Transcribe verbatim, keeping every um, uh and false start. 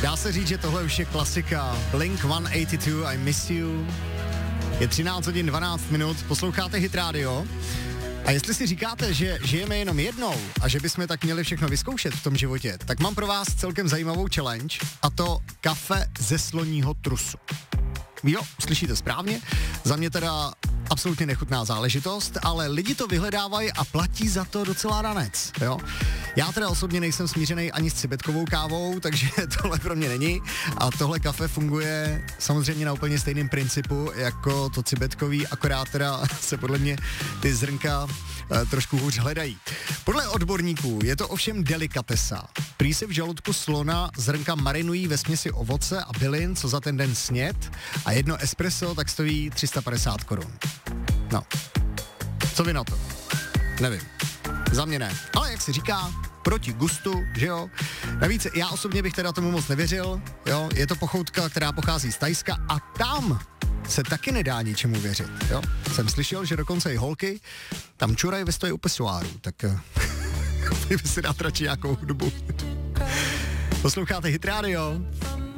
Dá se říct, že tohle už je klasika. Blink sto osmdesát dva, I Miss You. Je třináct hodin dvanáct minut, posloucháte Hit Radio. A jestli si říkáte, že žijeme jenom jednou a že bychom tak měli všechno vyzkoušet v tom životě, tak mám pro vás celkem zajímavou challenge, a to kafe ze sloního trusu. Jo, slyšíte správně, za mě teda absolutně nechutná záležitost, ale lidi to vyhledávají a platí za to docela ranec, jo. Já teda osobně nejsem smířený ani s cibetkovou kávou, takže tohle pro mě není a tohle kafe funguje samozřejmě na úplně stejným principu jako to cibetkový, akorát teda se podle mě ty zrnka e, trošku hůř hledají. Podle odborníků je to ovšem delikatesa. Prý se v žaludku slona zrnka marinují ve směsi ovoce a bylin, co za ten den snět, a jedno espresso tak stojí tři sta padesát korun. No, co vy na to? Nevím. Za mě ne. Ale jak se říká, proti gustu, že jo? Navíc já osobně bych teda tomu moc nevěřil, jo? Je to pochoutka, která pochází z Thajska a tam se taky nedá ničemu věřit, jo? Jsem slyšel, že dokonce i holky tam čurají ve stoji u pesuáru, tak by si dát radši nějakou hudbu. Posloucháte Hit Radio?